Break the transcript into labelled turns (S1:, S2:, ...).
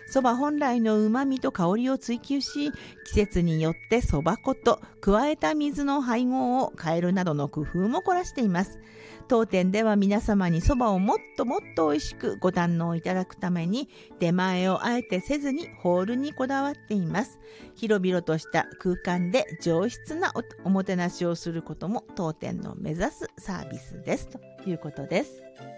S1: そば本来の旨味と香りを追求し、季節によってそば粉と加えた水の配合を変えるなどの工夫も凝らしています。当店では皆様にそばをもっともっと美味しくご堪能いただくために、出前をあえてせずにホールにこだわっています。広々とした空間で上質な おもてなしをすることも当店の目指すサービスですということです。